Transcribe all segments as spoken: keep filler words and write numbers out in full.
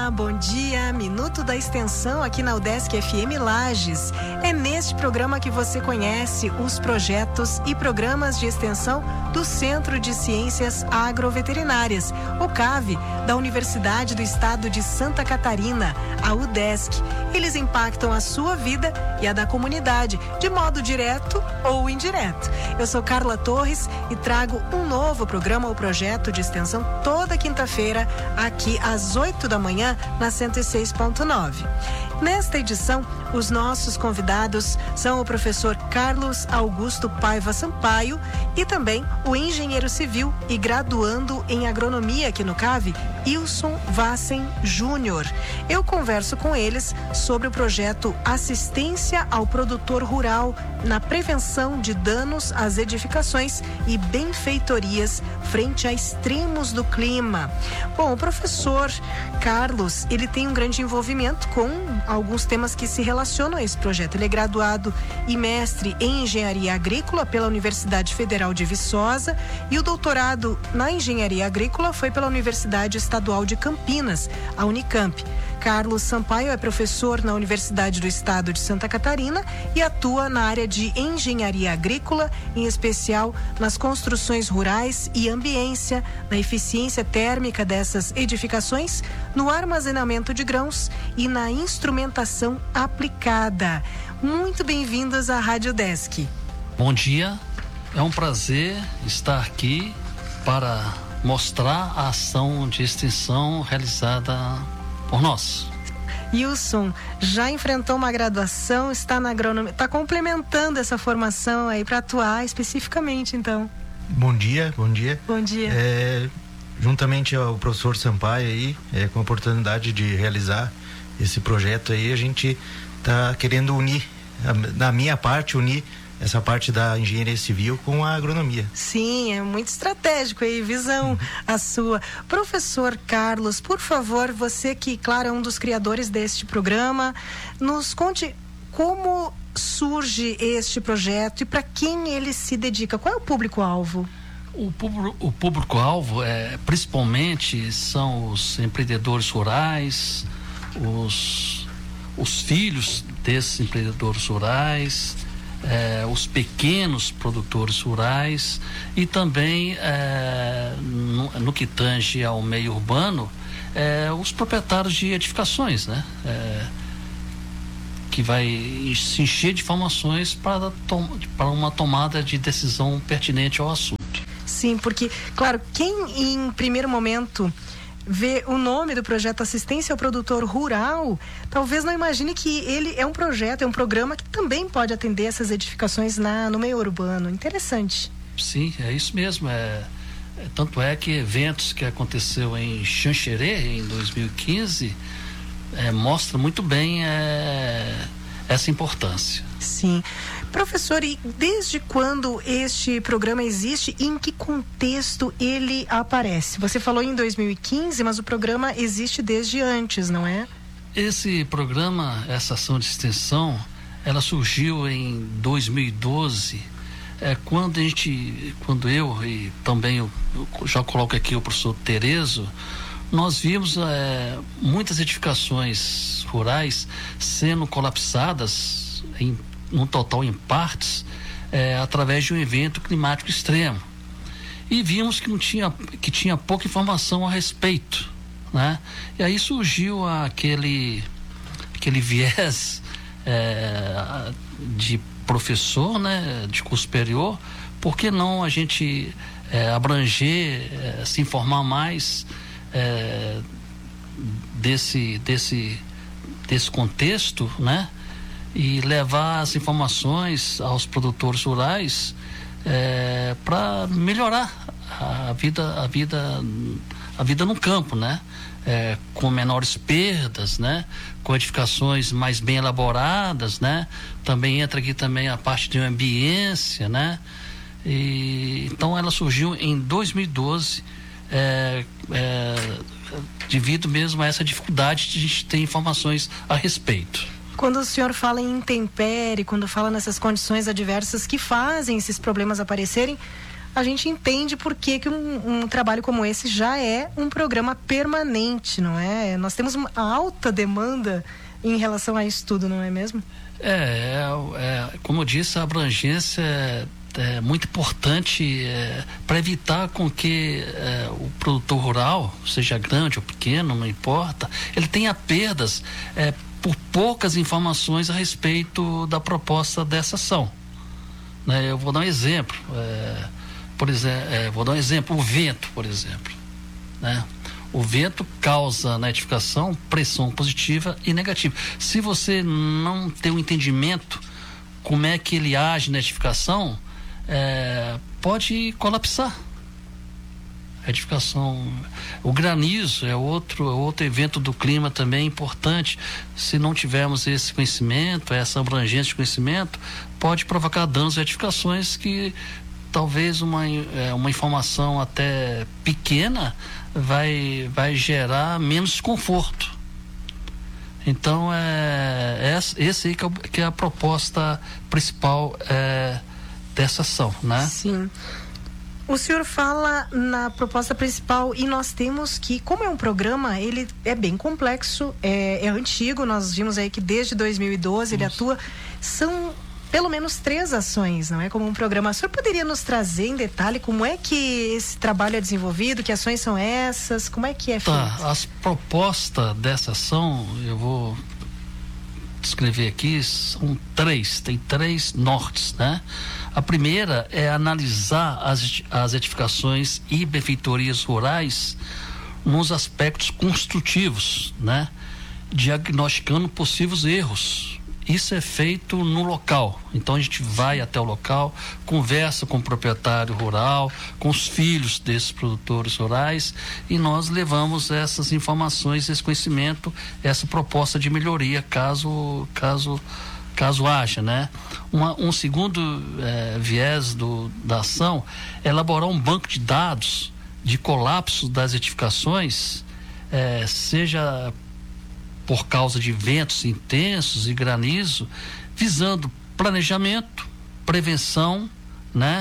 Olá, bom dia. Minuto da Extensão aqui na UDESC F M Lages. É neste programa que você conhece os projetos e programas de extensão do Centro de Ciências Agroveterinárias, o C A V, da Universidade do Estado de Santa Catarina, a UDESC. Eles impactam a sua vida e a da comunidade, de modo direto ou indireto. Eu sou Carla Torres e trago um novo programa ou projeto de extensão toda quinta-feira, aqui às oito da manhã, na cento e seis ponto nove. Nesta edição, os nossos convidados são o professor Carlos Augusto Paiva Sampaio e também o engenheiro civil e graduando em agronomia aqui no C A V, Ilson Vassen Júnior. Eu converso com eles sobre o projeto Assistência ao Produtor Rural na prevenção de danos às edificações e benfeitorias frente a extremos do clima. Bom, o professor Carlos, ele tem um grande envolvimento com alguns temas que se relacionam a esse projeto. Ele é graduado e mestre em engenharia agrícola pela Universidade Federal de Viçosa e o doutorado na engenharia agrícola foi pela Universidade Estadual de Campinas, a Unicamp. Carlos Sampaio é professor na Universidade do Estado de Santa Catarina e atua na área de engenharia agrícola, em especial nas construções rurais e ambiência, na eficiência térmica dessas edificações, no armazenamento de grãos e na instrumentação aplicada. Muito bem-vindos à Rádio UDESC. Bom dia, é um prazer estar aqui para mostrar a ação de extensão realizada por nós. Ilson já enfrentou uma graduação, está na agronomia, está complementando essa formação aí para atuar especificamente, então. Bom dia, bom dia. Bom dia. É, juntamente ao professor Sampaio aí, é, com a oportunidade de realizar esse projeto aí, a gente está querendo unir, da minha parte, unir essa parte da engenharia civil com a agronomia. Sim, é muito estratégico aí, visão uhum. a sua. Professor Carlos, por favor, você que, claro, é um dos criadores deste programa, nos conte como surge este projeto e para quem ele se dedica. Qual é o público-alvo? O, público, o público-alvo, é, principalmente, são os empreendedores rurais, os, os filhos desses empreendedores rurais, É, os pequenos produtores rurais e também é, no, no que tange ao meio urbano, é, os proprietários de edificações, né? É, que vai se encher de informações para, tom, para uma tomada de decisão pertinente ao assunto. Sim, porque, claro, quem em primeiro momento vê o nome do projeto Assistência ao Produtor Rural, talvez não imagine que ele é um projeto, é um programa que também pode atender essas edificações na, no meio urbano. Interessante. Sim, é isso mesmo. É, é, tanto é que eventos que aconteceu em Xanxerê, em dois mil e quinze, é, mostra muito bem é, essa importância. Sim. Professor, e desde quando este programa existe e em que contexto ele aparece? Você falou em dois mil e quinze, mas o programa existe desde antes, não é? Esse programa, essa ação de extensão, ela surgiu em dois mil e doze, é, quando a gente, quando eu e também eu, eu já coloco aqui o professor Terezo, nós vimos é, muitas edificações rurais sendo colapsadas em no total em partes, é, através de um evento climático extremo. E vimos que não tinha, que tinha pouca informação a respeito, né? E aí surgiu aquele, aquele viés é, de professor, né, de curso superior, por que não a gente é, abranger, é, se informar mais é, desse, desse, desse contexto, né? E levar as informações aos produtores rurais é, para melhorar a vida, a vida, a vida no campo, né? É, com menores perdas, né? Com edificações mais bem elaboradas, né? Também entra aqui também a parte de ambiência, né? E, então ela surgiu em dois mil e doze, é, é, devido mesmo a essa dificuldade de a gente ter informações a respeito. Quando o senhor fala em intempérie, quando fala nessas condições adversas que fazem esses problemas aparecerem, a gente entende por que, que um, um trabalho como esse já é um programa permanente, não é? Nós temos uma alta demanda em relação a isso tudo, não é mesmo? É, é, é como eu disse, a abrangência é, é muito importante é, para evitar com que é, o produtor rural, seja grande ou pequeno, não importa, ele tenha perdas é, por poucas informações a respeito da proposta dessa ação. Né? Eu vou dar um exemplo, é, por exemplo, é, vou dar um exemplo, o vento, por exemplo, né? O vento causa na edificação pressão positiva e negativa. Se você não tem um entendimento como é que ele age na edificação, é, pode colapsar a edificação. O granizo é outro, é outro evento do clima também importante. Se não tivermos esse conhecimento, essa abrangência de conhecimento, pode provocar danos a edificações que talvez uma, é, uma informação até pequena vai, vai gerar menos desconforto. Então, é, é esse aí que é, que é a proposta principal é, dessa ação, né? Sim. O senhor fala na proposta principal e nós temos que, como é um programa, ele é bem complexo, é, é antigo, nós vimos aí que desde dois mil e doze ele atua, são pelo menos três ações, não é? Como um programa. O senhor poderia nos trazer em detalhe como é que esse trabalho é desenvolvido, que ações são essas, como é que é feito? Tá, as propostas dessa ação, eu vou descrever aqui, são três, tem três nortes, né? A primeira é analisar as, as edificações e benfeitorias rurais nos aspectos construtivos, né? Diagnosticando possíveis erros. Isso é feito no local. Então a gente vai até o local, conversa com o proprietário rural, com os filhos desses produtores rurais, e nós levamos essas informações, esse conhecimento, essa proposta de melhoria, caso caso caso haja, né? Uma, um segundo é, viés do, da ação é elaborar um banco de dados de colapso das edificações, é, seja por causa de ventos intensos e granizo, visando planejamento, prevenção, né?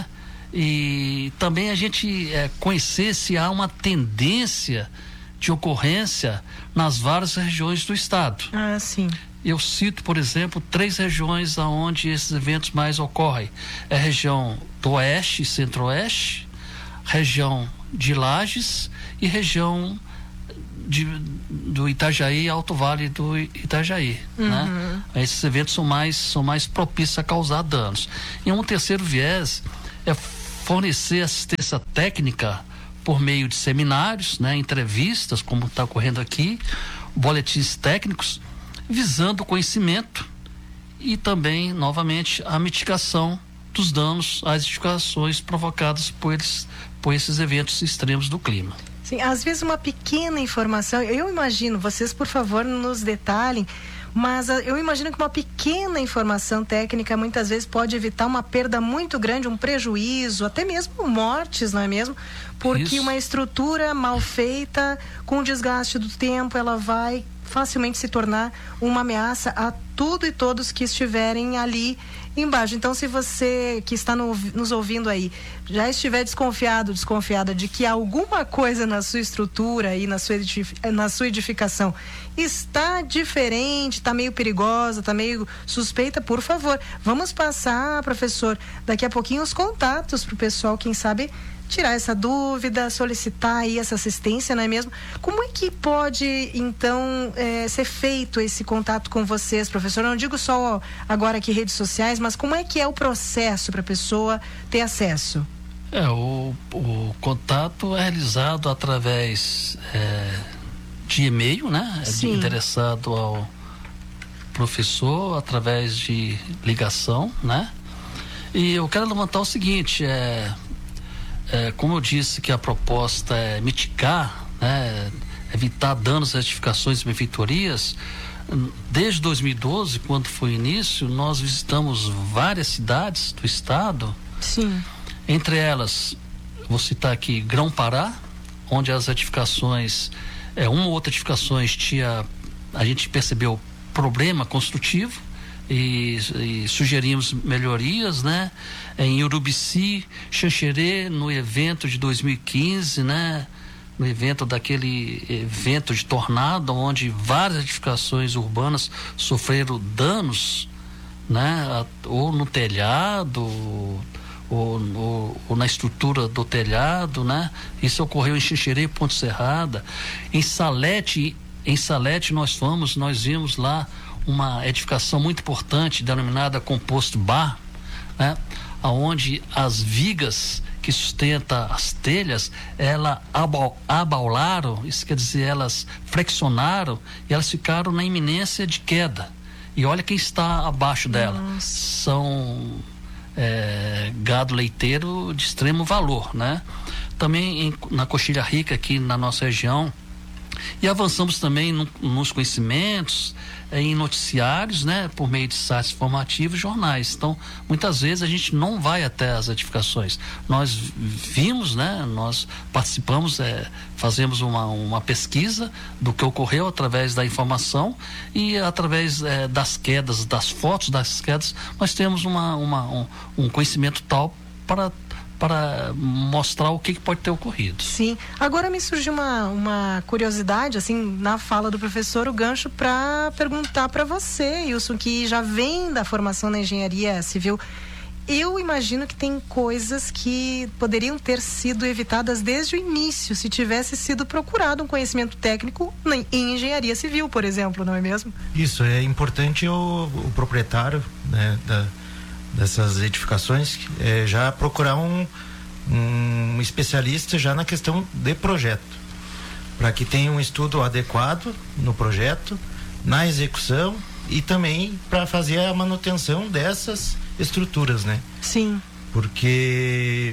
E também a gente é, conhecer se há uma tendência de ocorrência nas várias regiões do estado. Ah, sim. Eu cito, por exemplo, três regiões onde esses eventos mais ocorrem. É a região do Oeste e Centro-Oeste, região de Lages e região de, do Itajaí, Alto Vale do Itajaí. Uhum. Né? Esses eventos são mais, são mais propícios a causar danos. E um terceiro viés é fornecer assistência técnica por meio de seminários, né, entrevistas, como está ocorrendo aqui, boletins técnicos, visando o conhecimento e também, novamente, a mitigação dos danos às edificações provocadas por, eles, por esses eventos extremos do clima. Sim, às vezes uma pequena informação, eu imagino, vocês por favor nos detalhem, mas eu imagino que uma pequena informação técnica muitas vezes pode evitar uma perda muito grande, um prejuízo, até mesmo mortes, não é mesmo? Porque Isso. uma estrutura mal feita, com o desgaste do tempo, ela vai facilmente se tornar uma ameaça a tudo e todos que estiverem ali embaixo. Então, se você que está no, nos ouvindo aí já estiver desconfiado, desconfiada de que alguma coisa na sua estrutura e na sua, edific- na sua edificação está diferente, está meio perigosa, está meio suspeita, por favor, vamos passar, professor, daqui a pouquinho os contatos para o pessoal, quem sabe tirar essa dúvida, solicitar aí essa assistência, não é mesmo? Como é que pode, então, é, ser feito esse contato com vocês, professor? Eu não digo só agora aqui redes sociais, mas como é que é o processo para a pessoa ter acesso? É, o, o contato é realizado através é, de e-mail, né? De interessado ao professor, através de ligação, né? E eu quero levantar o seguinte, é... É, como eu disse que a proposta é mitigar, né, evitar danos às edificações e benfeitorias, desde dois mil e doze, quando foi o início, nós visitamos várias cidades do estado. Sim. Entre elas, vou citar aqui Grão-Pará, onde as edificações, é, uma ou outra edificações tinha, a gente percebeu problema construtivo, e, e sugerimos melhorias, né? Em Urubici, Xanxerê, no evento de dois mil e quinze, né? No evento daquele evento de tornado, onde várias edificações urbanas sofreram danos, né? Ou no telhado, ou, ou, ou na estrutura do telhado, né? Isso ocorreu em Xanxerê, Ponte Serrada. Em Salete, em Salete nós fomos, nós vimos lá uma edificação muito importante, denominada Composto Bar, né? Onde as vigas que sustenta as telhas, elas abaularam, isso quer dizer, elas flexionaram e elas ficaram na iminência de queda. E olha quem está abaixo dela. Nossa. São é, gado leiteiro de extremo valor, né? Também em, na Coxilha Rica, aqui na nossa região, e avançamos também no, nos conhecimentos, é, em noticiários, né, por meio de sites informativos, jornais. Então, muitas vezes a gente não vai até as edificações. Nós vimos, né, nós participamos, é, fazemos uma, uma pesquisa do que ocorreu através da informação e através é, das quedas, das fotos das quedas, nós temos uma, uma, um, um conhecimento tal para para mostrar o que, que pode ter ocorrido. Sim. Agora me surgiu uma, uma curiosidade, assim, na fala do professor, o gancho para perguntar para você, Wilson, que já vem da formação na engenharia civil. Eu imagino que tem coisas que poderiam ter sido evitadas desde o início, se tivesse sido procurado um conhecimento técnico em engenharia civil, por exemplo, não é mesmo? Isso, é importante o, o proprietário, né, da dessas edificações, é, já procurar um, um especialista já na questão de projeto, para que tenha um estudo adequado no projeto, na execução e também para fazer a manutenção dessas estruturas, né? Sim. Porque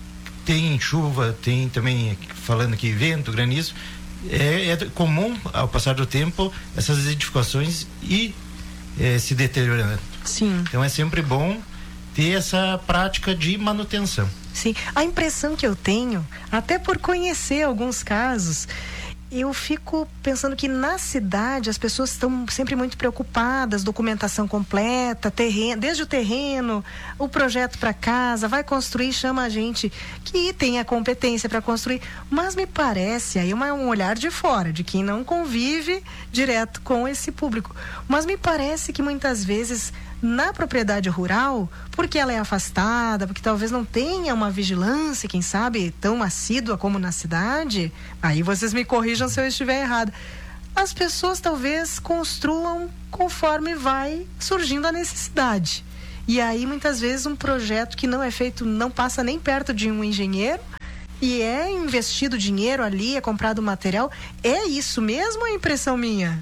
tem chuva, tem também, falando aqui, vento, granizo, é, é comum, ao passar do tempo, essas edificações ir é, se deteriorando. Sim. Então é sempre bom ter essa prática de manutenção. Sim. A impressão que eu tenho, até por conhecer alguns casos, eu fico pensando que na cidade as pessoas estão sempre muito preocupadas, documentação completa, terreno, desde o terreno, o projeto para casa, vai construir, chama a gente que tem a competência para construir, mas me parece, aí é um olhar de fora, de quem não convive direto com esse público, mas me parece que muitas vezes na propriedade rural, porque ela é afastada, porque talvez não tenha uma vigilância, quem sabe, tão assídua como na cidade, aí vocês me corrijam se eu estiver errada, as pessoas talvez construam conforme vai surgindo a necessidade. E aí, muitas vezes, um projeto que não é feito, não passa nem perto de um engenheiro, e é investido dinheiro ali, é comprado material. É isso mesmo ou é impressão minha?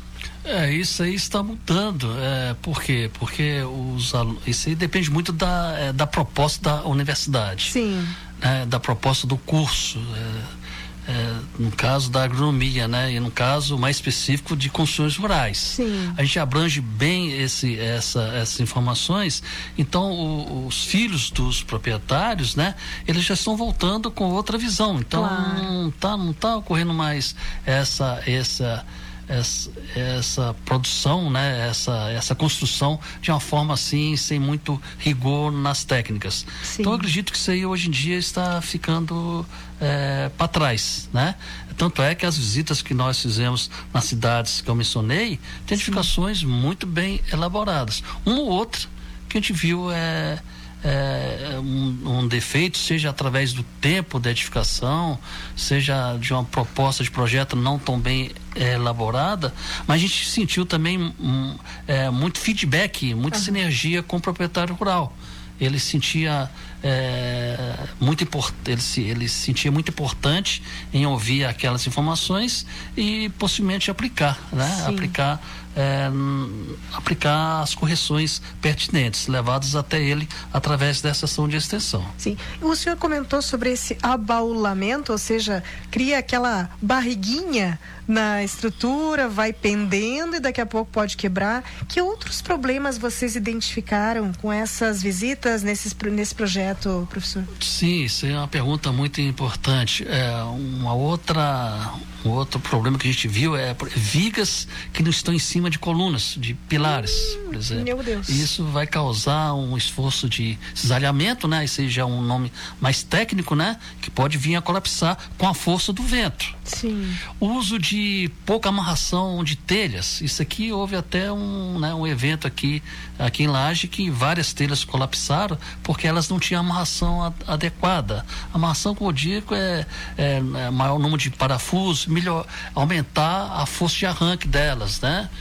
É, isso aí está mudando. É, por quê? Porque os alunos, isso aí depende muito da, é, da proposta da universidade. Sim. É, da proposta do curso. É, é, no caso da agronomia, né? E no caso mais específico de construções rurais. Sim. A gente abrange bem esse, essa, essas informações. Então, o, os filhos dos proprietários, né? Eles já estão voltando com outra visão. Então, claro. não está não tá ocorrendo mais essa... essa Essa, essa produção, né? essa, essa construção de uma forma assim, sem muito rigor nas técnicas. Sim. Então eu acredito que isso aí hoje em dia está ficando é, para trás, né? Tanto é que as visitas que nós fizemos nas cidades que eu mencionei, tem edificações muito bem elaboradas. Uma ou outra que a gente viu é É, um, um defeito, seja através do tempo da edificação, seja de uma proposta de projeto não tão bem é, elaborada, mas a gente sentiu também um, é, muito feedback, muita uhum. sinergia com o proprietário rural. Ele sentia é, muito import, ele, se, ele se sentia muito importante em ouvir aquelas informações e possivelmente aplicar, né? Sim. Aplicar É, aplicar as correções pertinentes, levadas até ele através dessa ação de extensão. Sim. O senhor comentou sobre esse abaulamento, ou seja, cria aquela barriguinha na estrutura, vai pendendo e daqui a pouco pode quebrar. Que outros problemas vocês identificaram com essas visitas nesses, nesse projeto, professor? Sim, isso é uma pergunta muito importante. É, uma outra... um outro problema que a gente viu é vigas que não estão em cima de colunas, de pilares, hum, por exemplo. Meu Deus. E isso vai causar um esforço de cisalhamento, né? Esse já é um nome mais técnico, né? Que pode vir a colapsar com a força do vento. Sim. O uso de pouca amarração de telhas. Isso aqui houve até um, né, um evento aqui, aqui em Laje que várias telhas colapsaram porque elas não tinham amarração a, adequada. A amarração, como eu digo, é, é, é maior número de parafusos, melhor, aumentar a força de arranque delas, né?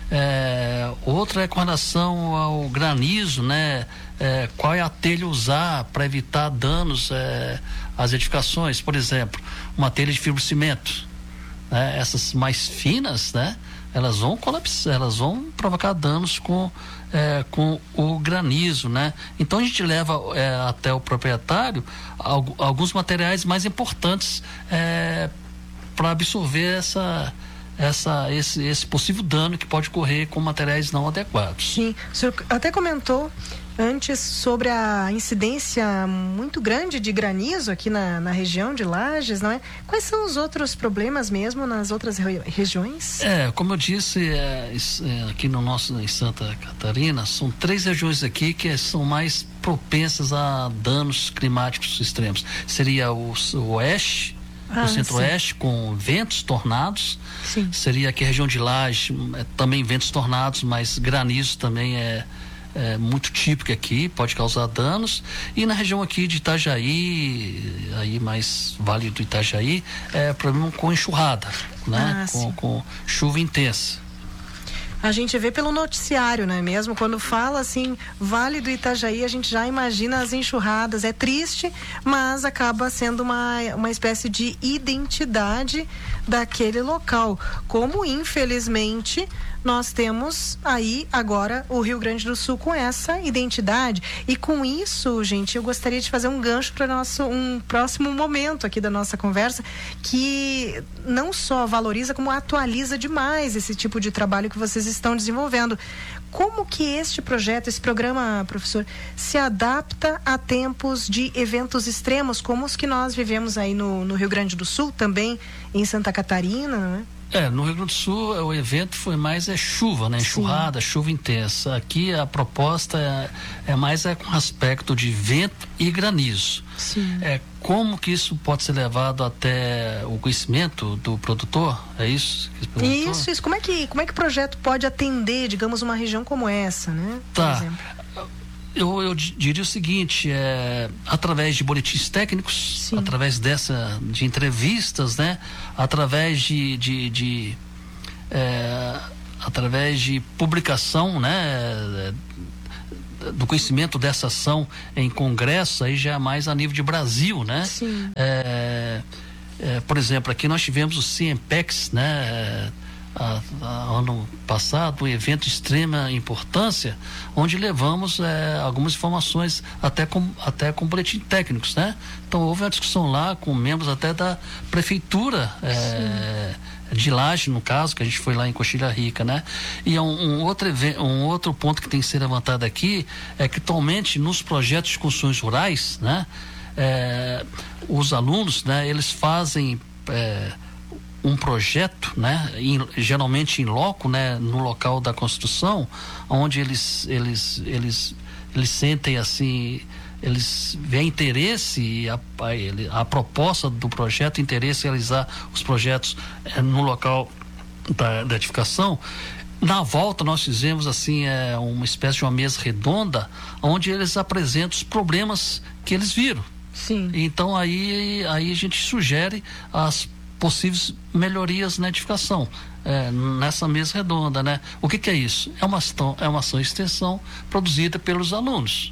É, outra é com relação ao granizo, né? É, qual é a telha usar para evitar danos é, às edificações? Por exemplo, uma telha de fibrocimento, né? Essas mais finas, né? Elas vão colapsar, elas vão provocar danos com, é, com o granizo, né? Então a gente leva é, até o proprietário alguns materiais mais importantes é, para absorver essa, essa, esse, esse possível dano que pode ocorrer com materiais não adequados. Sim, o senhor até comentou antes sobre a incidência muito grande de granizo aqui na, na região de Lages, não é? Quais são os outros problemas mesmo nas outras re- regiões? É, como eu disse, é, é, aqui no nosso, em Santa Catarina, são três regiões aqui que são mais propensas a danos climáticos extremos. Seria o, o oeste, Ah, o centro-oeste, com ventos tornados. Sim. Seria aqui a região de Lages, é, também ventos tornados, mas granizo também é, é muito típico aqui, pode causar danos. E na região aqui de Itajaí, aí mais Vale do Itajaí, é problema com enxurrada, né? Ah, com, sim. com chuva intensa. A gente vê pelo noticiário, não é mesmo? Quando fala assim, Vale do Itajaí, a gente já imagina as enxurradas. É triste, mas acaba sendo uma, uma espécie de identidade daquele local. Como, infelizmente, nós temos aí agora o Rio Grande do Sul com essa identidade. E com isso, gente, eu gostaria de fazer um gancho para nosso um próximo momento aqui da nossa conversa, que não só valoriza, como atualiza demais esse tipo de trabalho que vocês estão desenvolvendo. Como que este projeto, esse programa, professor, se adapta a tempos de eventos extremos, como os que nós vivemos aí no, no Rio Grande do Sul, também em Santa Catarina, não é? É, no Rio Grande do Sul o evento foi mais é chuva, né? Enxurrada, Sim. chuva intensa. Aqui a proposta é, é mais é com aspecto de vento e granizo. Sim. É, como que isso pode ser levado até o conhecimento do produtor? É isso? Que isso, isso. Como é que, como é que o projeto pode atender, digamos, uma região como essa, né? Tá. Por exemplo. Eu, eu diria o seguinte, é, através de boletins técnicos, Sim. através dessa, de entrevistas, né? Através de, de, de é, através de publicação, né? Do conhecimento dessa ação em congresso, aí já é mais a nível de Brasil, né? Sim. É, é, por exemplo, aqui nós tivemos o CIEMPEX, né? A, a, ano passado, um evento de extrema importância, onde levamos é, algumas informações até com, até com boletins técnicos, né? Então houve uma discussão lá com membros até da prefeitura é, de Laje, no caso, que a gente foi lá em Coxilha Rica, né? E um, um, outro, um outro ponto que tem que ser levantado aqui é que atualmente nos projetos de construções rurais, né? É, os alunos, né? Eles fazem é, um projeto, né, em, geralmente em loco, né, no local da construção, onde eles eles eles eles sentem assim, eles veem interesse e a, a, a proposta do projeto, interesse em realizar os projetos é, no local da, da edificação. Na volta nós fizemos assim é, uma espécie de uma mesa redonda, onde eles apresentam os problemas que eles viram. Sim. Então aí aí a gente sugere as possíveis melhorias na edificação, é, nessa mesa redonda, né? O que que é isso? É uma ação, é uma ação de extensão produzida pelos alunos.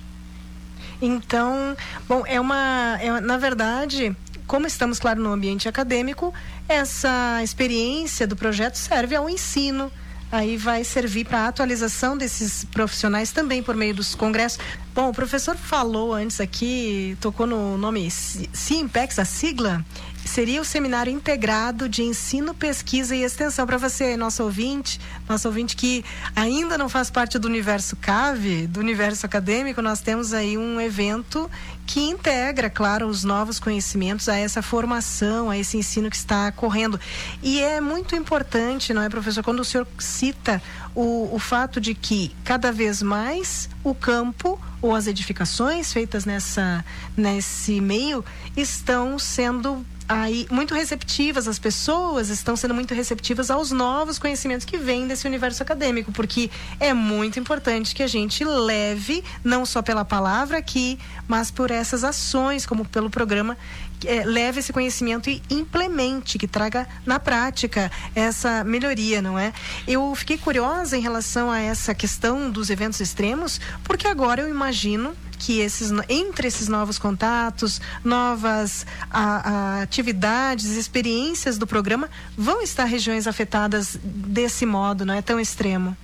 Então, bom, é uma, é, na verdade, como estamos, claro, no ambiente acadêmico, essa experiência do projeto serve ao ensino. Aí vai servir para a atualização desses profissionais também por meio dos congressos. Bom, o professor falou antes aqui, tocou no nome CIEMPEX, a sigla, seria o Seminário Integrado de Ensino, Pesquisa e Extensão. Para você, nosso ouvinte, nosso ouvinte que ainda não faz parte do universo C A V, do universo acadêmico, nós temos aí um evento que integra, claro, os novos conhecimentos a essa formação, a esse ensino que está correndo. E é muito importante, não é, professor, quando o senhor cita o, o fato de que cada vez mais o campo ou as edificações feitas nessa, nesse meio estão sendo aí muito receptivas, as pessoas estão sendo muito receptivas aos novos conhecimentos que vêm desse universo acadêmico, porque é muito importante que a gente leve, não só pela palavra aqui, mas por essas ações, como pelo programa, é, leve esse conhecimento e implemente, que traga na prática essa melhoria, não é? Eu fiquei curiosa em relação a essa questão dos eventos extremos, porque agora eu imagino que esses, entre esses novos contatos, novas a, a, atividades, experiências do programa, vão estar regiões afetadas desse modo, não é tão extremo?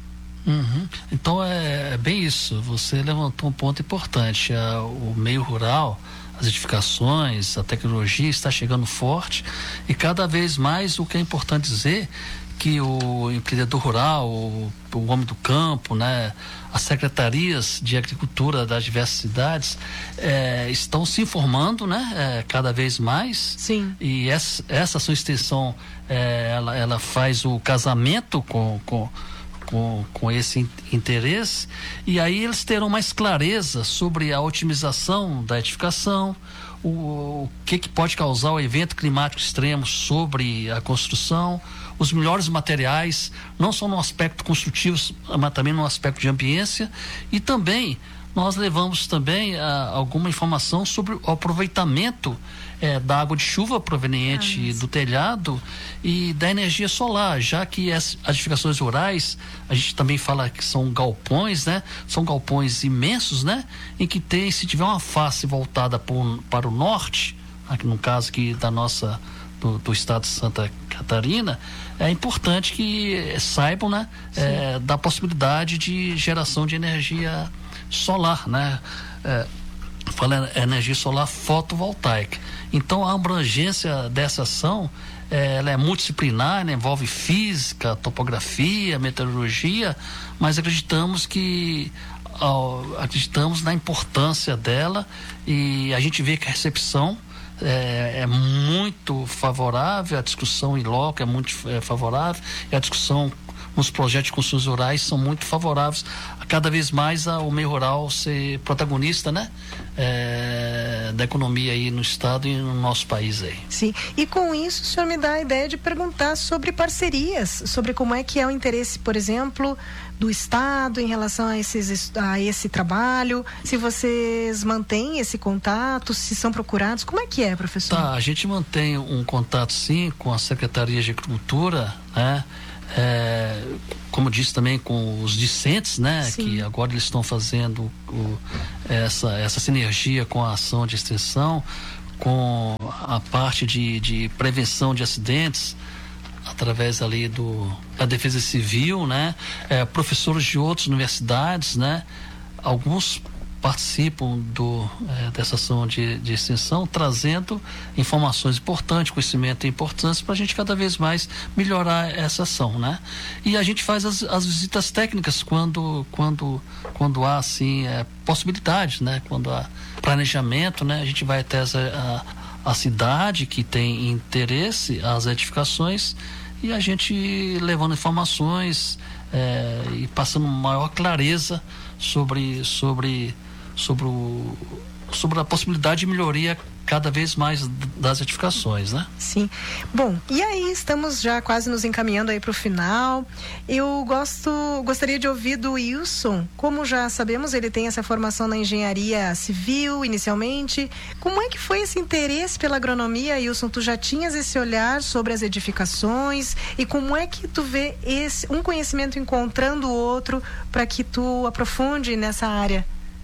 Uhum. Então é, é bem isso, você levantou um ponto importante. A, o meio rural, as edificações, a tecnologia está chegando forte, e cada vez mais o que é importante dizer que o empreendedor rural, o, o homem do campo, né, as secretarias de agricultura das diversas cidades é, estão se informando, né, é, cada vez mais. Sim. E essa, essa sua extensão, é, ela, ela faz o casamento com, com, com, com esse interesse, e aí eles terão mais clareza sobre a otimização da edificação, o, o que, que pode causar o evento climático extremo sobre a construção, os melhores materiais, não só no aspecto construtivo, mas também no aspecto de ambiência. E também nós levamos também a, alguma informação sobre o aproveitamento é, da água de chuva proveniente ah, do telhado e da energia solar, já que as edificações rurais, a gente também fala que são galpões, né? São galpões imensos, né? Em que tem, se tiver uma face voltada por, para o norte, aqui no caso aqui da nossa Do, do estado de Santa Catarina, é importante que saibam, né, é, da possibilidade de geração de energia solar, né, é, falando energia solar fotovoltaica. Então a abrangência dessa ação é, ela é multidisciplinar, né, envolve física, topografia, meteorologia, mas acreditamos que ó, acreditamos na importância dela, e a gente vê que a recepção É, é muito favorável, a discussão em loco é muito é, favorável, e a discussão nos projetos de construções rurais são muito favoráveis, a cada vez mais a, o meio rural ser protagonista, né, é, da economia aí no estado e no nosso país aí. Sim, e com isso o senhor me dá a ideia de perguntar sobre parcerias, sobre como é que é o interesse, por exemplo, do estado em relação a, esses, a esse trabalho, se vocês mantêm esse contato, se são procurados, como é que é, professor? Tá, a gente mantém um contato sim com a Secretaria de Agricultura, né? É, como disse também com os discentes, né? Sim. Que agora eles estão fazendo o, essa, essa sinergia com a ação de extensão, com a parte de, de prevenção de acidentes, através ali do, da Defesa Civil, né? É, professores de outras universidades, né? Alguns participam do, é, dessa ação de, de extensão, trazendo informações importantes, conhecimento importante para a gente cada vez mais melhorar essa ação, né? E a gente faz as, as visitas técnicas quando, quando, quando há, assim, é, possibilidades, né? Quando há planejamento, né? A gente vai até as, a, a cidade que tem interesse, as edificações, e a gente levando informações é, e passando maior clareza sobre, sobre, sobre, o, sobre a possibilidade de melhoria cada vez mais das edificações, né? Sim. Bom, e aí estamos já quase nos encaminhando aí para o final. Eu gosto, gostaria de ouvir do Wilson. Como já sabemos, ele tem essa formação na engenharia civil inicialmente. Como é que foi esse interesse pela agronomia, Wilson? Tu já tinhas esse olhar sobre as edificações, e como é que tu vê esse, um conhecimento encontrando o outro para que tu aprofunde nessa área?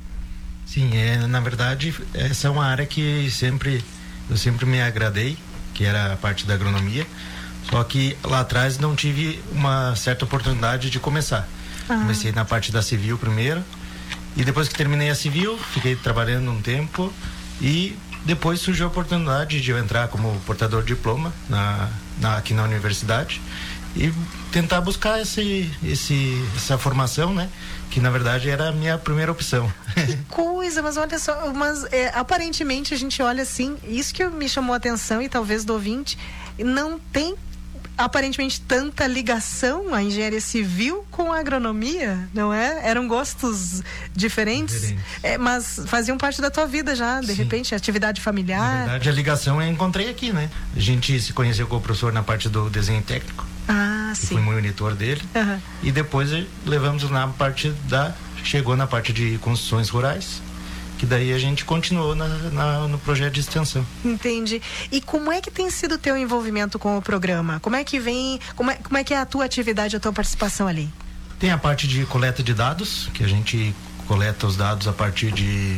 Sim, é, na verdade, essa é uma área que sempre eu sempre me agradei, que era a parte da agronomia, só que lá atrás não tive uma certa oportunidade de começar. Ah. Comecei na parte da civil primeiro, e depois que terminei a civil, fiquei trabalhando um tempo, e depois surgiu a oportunidade de eu entrar como portador de diploma na, na, aqui na universidade e tentar buscar esse, esse, essa formação, né? Que na verdade era a minha primeira opção. Que coisa, mas olha só, mas é, aparentemente a gente olha assim, isso que me chamou a atenção e talvez do ouvinte, não tem aparentemente tanta ligação a engenharia civil com a agronomia, não é? Eram gostos diferentes, diferentes. É, mas faziam parte da tua vida já, de Sim. repente, atividade familiar. Na verdade, a ligação eu encontrei aqui, né? A gente se conheceu com o professor na parte do desenho técnico. Ah, sim. Fui monitor dele. Uhum. E depois levamos na parte da... Chegou na parte de construções rurais. Que daí a gente continuou na, na, no projeto de extensão. Entendi. E como é que tem sido o teu envolvimento com o programa? Como é que vem... Como é, como é que é a tua atividade, a tua participação ali? Tem a parte de coleta de dados, que a gente coleta os dados a partir de,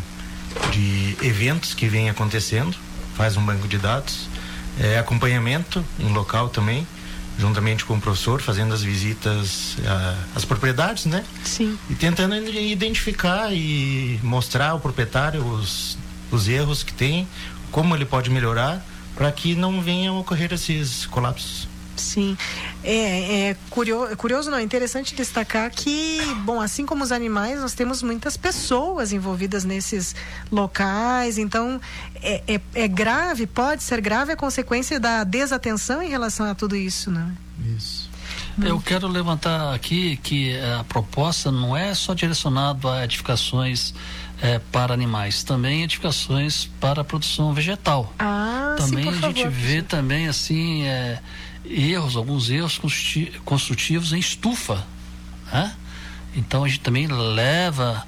de eventos que vêm acontecendo. Faz um banco de dados. É, acompanhamento em local também, juntamente com o professor, fazendo as visitas às propriedades, né? Sim. E tentando identificar e mostrar ao proprietário os, os erros que tem, como ele pode melhorar, para que não venham a ocorrer esses colapsos. Sim, é, é curioso, curioso não, é interessante destacar que, bom, assim como os animais, nós temos muitas pessoas envolvidas nesses locais, então é, é, é grave, pode ser grave a consequência da desatenção em relação a tudo isso, né? Isso. Eu quero levantar aqui que a proposta não é só direcionada a edificações é, para animais, também edificações para a produção vegetal. Ah, também sim, por a gente favor, vê sim. também assim é, erros, alguns erros construtivos em estufa, né? Então a gente também leva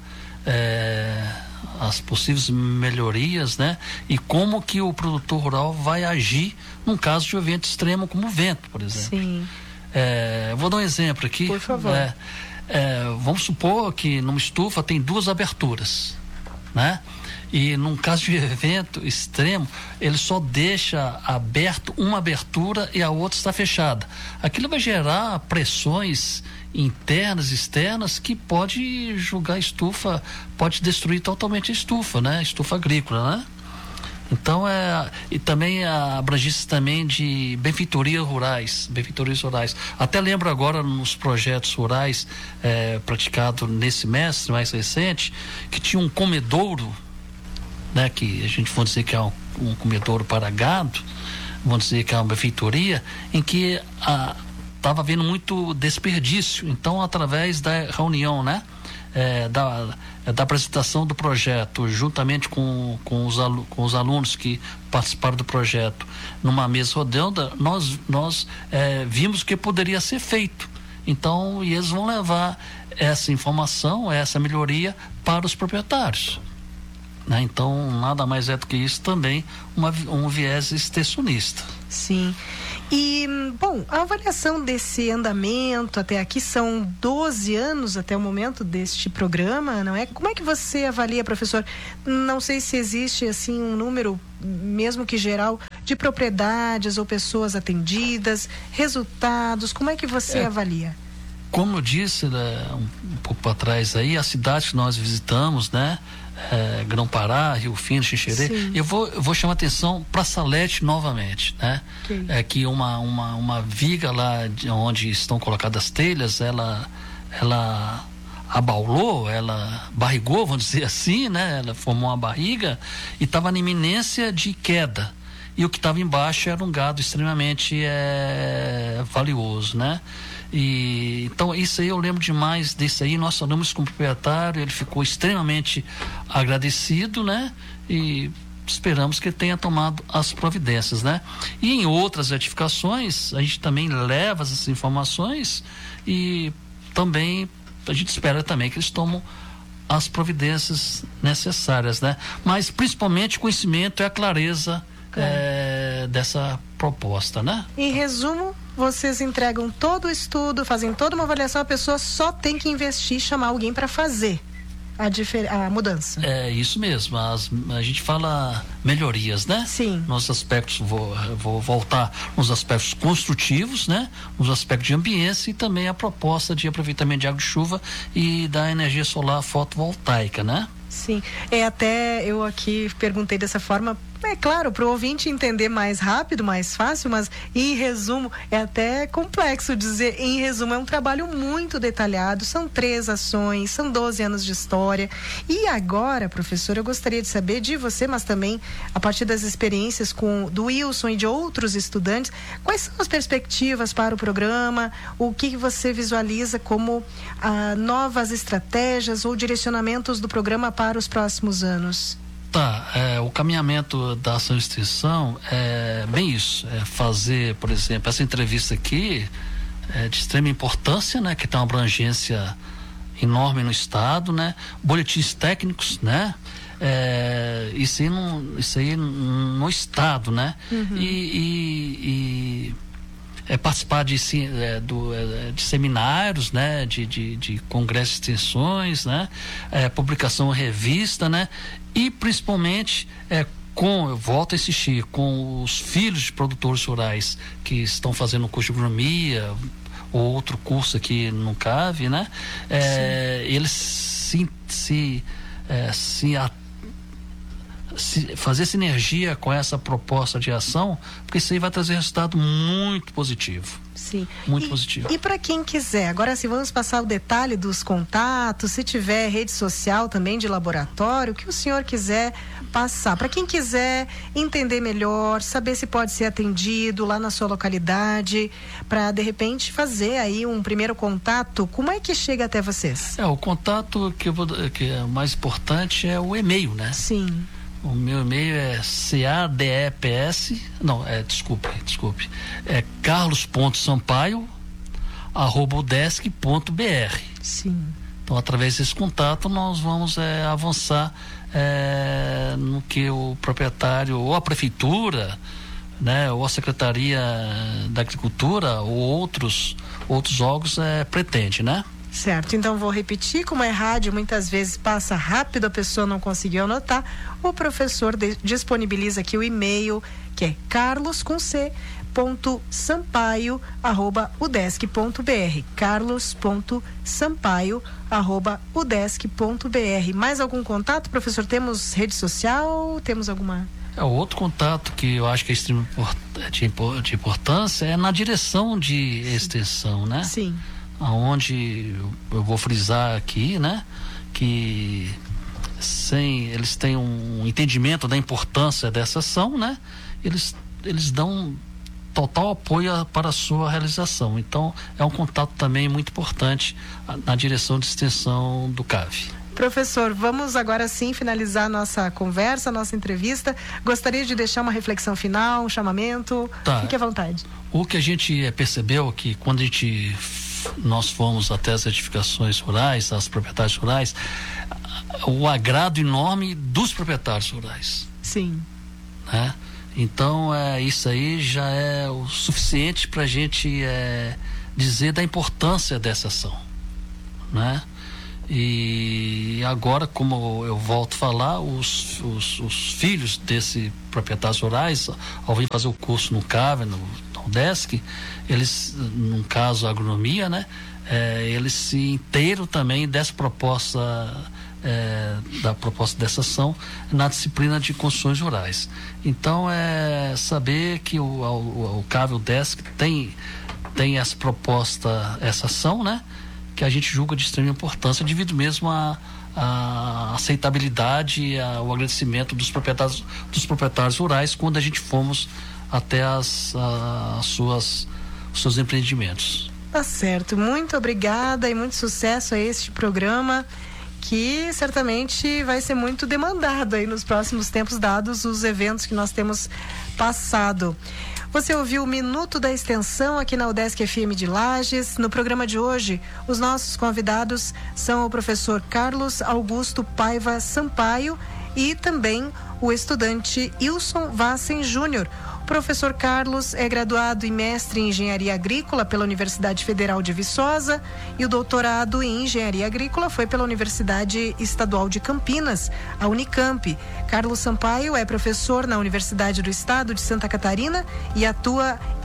é, as possíveis melhorias, né? E como que o produtor rural vai agir num caso de um evento extremo como o vento, por exemplo. Sim. É, vou dar um exemplo aqui. Por favor. É, é, vamos supor que numa estufa tem duas aberturas, né? E num caso de evento extremo, ele só deixa aberto uma abertura e a outra está fechada. Aquilo vai gerar pressões internas e externas que pode jogar a estufa, pode destruir totalmente a estufa, né? A estufa agrícola, né? Então é, e também a abrangência também de benfeitorias rurais, benfeitorias rurais. Até lembro agora nos projetos rurais é, praticados nesse semestre mais recente, que tinha um comedouro, né, que a gente pode dizer que é um, um comedouro para gado, vamos dizer que é uma benfeitoria, em que estava havendo muito desperdício. Então, através da reunião, né, é, da, da apresentação do projeto, juntamente com, com, os, alu, com os alunos que participaram do projeto, numa mesa redonda, nós, nós é, vimos o que poderia ser feito. Então, e eles vão levar essa informação, essa melhoria para os proprietários. Né? Então, nada mais é do que isso também, uma, um viés extensionista. Sim. E, bom, a avaliação desse andamento até aqui são doze anos até o momento deste programa, não é? Como é que você avalia, professor? Não sei se existe, assim, um número, mesmo que geral, de propriedades ou pessoas atendidas, resultados, como é que você é. avalia? Como eu disse, né, um, um pouco para trás aí, a cidade que nós visitamos, né? É, Grão-Pará, Rio Fino, Xixerê, eu vou, eu vou chamar atenção para Salete novamente, né? Okay. É que uma, uma, uma viga lá de onde estão colocadas as telhas, ela, ela abaulou, ela barrigou, vamos dizer assim, né? Ela formou uma barriga e estava na iminência de queda. E o que estava embaixo era um gado extremamente é, valioso, né? E, então isso aí eu lembro demais disso aí. Nós falamos com o proprietário, ele ficou extremamente agradecido, né? E esperamos que ele tenha tomado as providências, né? E em outras edificações a gente também leva essas informações e também a gente espera também que eles tomam as providências necessárias, né? Mas principalmente conhecimento e a clareza é, dessa proposta, né? Em resumo, vocês entregam todo o estudo, fazem toda uma avaliação, a pessoa só tem que investir, chamar alguém para fazer a, difer- a mudança. É isso mesmo, as, a gente fala melhorias, né? Sim. Nos aspectos, vou, vou voltar nos aspectos construtivos, né? Nos aspectos de ambiência e também a proposta de aproveitamento de água de chuva e da energia solar fotovoltaica, né? Sim, é até eu aqui perguntei dessa forma É claro, para o ouvinte entender mais rápido, mais fácil, mas em resumo, é até complexo dizer, em resumo, é um trabalho muito detalhado, são três ações, são doze anos de história. E agora, professor, eu gostaria de saber de você, mas também a partir das experiências com do Wilson e de outros estudantes, quais são as perspectivas para o programa, o que você visualiza como ah, novas estratégias ou direcionamentos do programa para os próximos anos? Tá, é, o caminhamento da ação de extensão é bem isso, é fazer, por exemplo, essa entrevista aqui é de extrema importância, né, que tem uma abrangência enorme no estado, né, boletins técnicos, né, é, isso aí no, isso aí no estado, né, uhum. e, e, e é participar de, é, do, é, de seminários, né, de, de, de congressos de extensões, né, é, publicação em revista, né, e principalmente é, com, eu volto a insistir, com os filhos de produtores rurais que estão fazendo o curso de agronomia ou outro curso aqui no C A V, né, é, eles se, se, é, se a, Se fazer sinergia com essa proposta de ação, porque isso aí vai trazer resultado muito positivo. Sim. Muito e, positivo. E para quem quiser, agora sim, vamos passar o detalhe dos contatos, se tiver rede social também de laboratório, o que o senhor quiser passar. Para quem quiser entender melhor, saber se pode ser atendido lá na sua localidade, para de repente fazer aí um primeiro contato, como é que chega até vocês? É, o contato que, eu vou, que é mais importante é o e-mail, né? Sim. O meu e-mail é cadeps, não, é, desculpe, desculpe, é carlos.sampaio arroba udesc ponto br. Sim. Então, através desse contato, nós vamos é, avançar é, no que o proprietário, ou a prefeitura, né, ou a Secretaria da Agricultura, ou outros, outros órgãos é, pretende, né? Certo, então vou repetir, como é rádio, muitas vezes passa rápido, a pessoa não conseguiu anotar, o professor de, disponibiliza aqui o e-mail, que é carlos com c ponto sampaio arroba udesc ponto br, carlos ponto sampaio arroba udesc ponto br. Mais algum contato, professor? Temos rede social? Temos alguma... É, o outro contato que eu acho que é extremo de, de importância é na direção de extensão, né? Sim. Aonde eu vou frisar aqui, né, que sem eles têm um entendimento da importância dessa ação, né, eles eles dão total apoio a, para a sua realização. Então é um contato também muito importante a, na direção de extensão do C A V. Professor, vamos agora sim finalizar nossa conversa, nossa entrevista. Gostaria de deixar uma reflexão final, um chamamento. Tá. Fique à vontade. O que a gente percebeu que quando a gente nós fomos até as edificações rurais, as propriedades rurais, o agrado enorme dos proprietários rurais. Sim. Né? Então, é, isso aí já é o suficiente para a gente é, dizer da importância dessa ação. Né? E agora, como eu volto a falar, os, os, os filhos desses proprietários rurais, ao vir fazer o curso no C A V, no udesc, eles, no caso a agronomia, né, é, eles se inteiram também dessa proposta, é, da proposta dessa ação na disciplina de construções rurais. Então é saber que o, o, o C A V udesc tem, tem essa proposta, essa ação, né, que a gente julga de extrema importância devido mesmo a a aceitabilidade e a, o agradecimento dos proprietários, dos proprietários rurais quando a gente fomos até as, a, as suas, os seus empreendimentos. Tá certo, muito obrigada e muito sucesso a este programa, que certamente vai ser muito demandado aí nos próximos tempos, dados os eventos que nós temos passado. Você ouviu o Minuto da Extensão aqui na Udesc F M de Lages. No programa de hoje, os nossos convidados são o professor Carlos Augusto Paiva Sampaio e também o estudante Wilson Vassen Júnior. O professor Carlos é graduado e mestre em Engenharia Agrícola pela Universidade Federal de Viçosa e o doutorado em Engenharia Agrícola foi pela Universidade Estadual de Campinas, a Unicamp. Carlos Sampaio é professor na Universidade do Estado de Santa Catarina e atua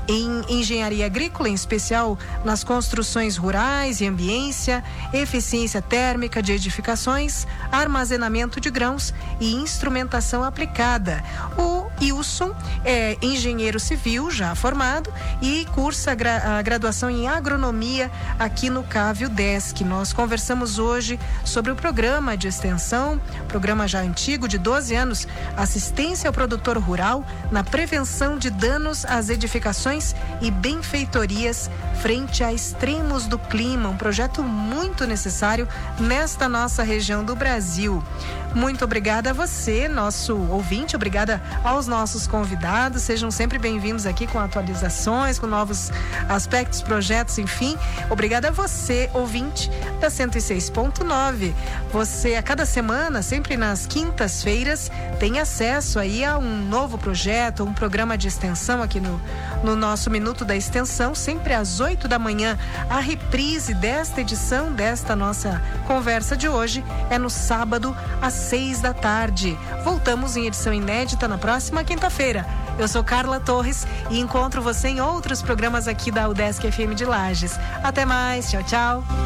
em engenharia agrícola, em especial nas construções rurais e ambiência, eficiência térmica de edificações, armazenamento de grãos e instrumentação aplicada. O Wilson é engenheiro civil já formado e cursa a, gra- a graduação em agronomia aqui no Cávio Udesc. Nós conversamos hoje sobre o programa de extensão, programa já antigo de doze anos, assistência ao produtor rural na prevenção de danos às edificações e benfeitorias frente a extremos do clima, um projeto muito necessário nesta nossa região do Brasil. Muito obrigada a você, nosso ouvinte, obrigada aos nossos convidados, sejam sempre bem-vindos aqui com atualizações, com novos aspectos, projetos, enfim. Obrigada a você, ouvinte da cento e seis ponto nove. Você, a cada semana, sempre nas quintas-feiras, tem acesso aí a um novo projeto, um programa de extensão aqui no, no nosso Minuto da Extensão, sempre às oito da manhã. A reprise desta edição, desta nossa conversa de hoje, é no sábado, às seis da tarde. Voltamos em edição inédita na próxima quinta-feira. Eu sou Carla Torres e encontro você em outros programas aqui da Udesc F M de Lages. Até mais, tchau, tchau.